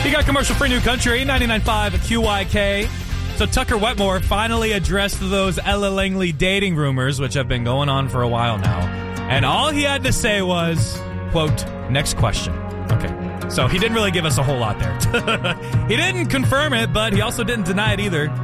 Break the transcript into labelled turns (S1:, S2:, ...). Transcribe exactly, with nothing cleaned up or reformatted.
S1: You got commercial-free New Country, ninety-nine point five Q Y K. So Tucker Wetmore finally addressed those Ella Langley dating rumors, which have been going on for a while now. And all he had to say was, quote, next question. Okay. So he didn't really give us a whole lot there. He didn't confirm it, but he also didn't deny it either.